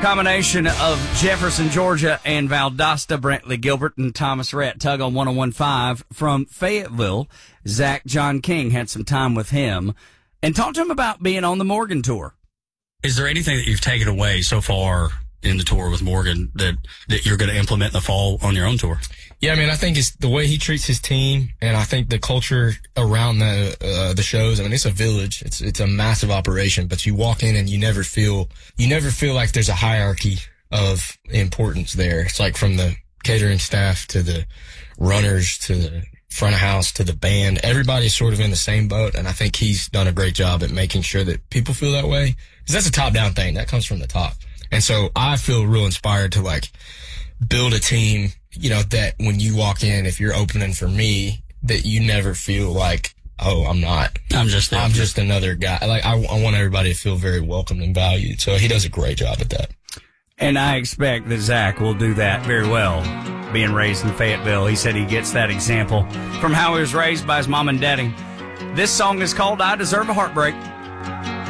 Combination of Jefferson, Georgia, and Valdosta. Brantley Gilbert and Thomas Rhett. Tug on 101.5 from Fayetteville. Zach John King had some time with him and talked to him about being on the Morgan tour. Is there anything that you've taken away so far in the tour with Morgan that you're going to implement in the fall on your own tour? Yeah, I mean, I think it's the way he treats his team, and I think the culture around the shows. I mean, it's a village. It's a massive operation, but you walk in and you never feel like there's a hierarchy of importance there. It's like from the catering staff to the runners to the front of house to the band. Everybody's sort of in the same boat, and I think he's done a great job at making sure that people feel that way. Because that's a top-down thing. That comes from the top. And so I feel real inspired to, like, build a team, that when you walk in, if you're opening for me, that you never feel like, oh, I'm just another guy. Like, I want everybody to feel very welcomed and valued. So he does a great job at that. And I expect that Zach will do that very well, being raised in Fayetteville. He said he gets that example from how he was raised by his mom and daddy. This song is called I Deserve a Heartbreak.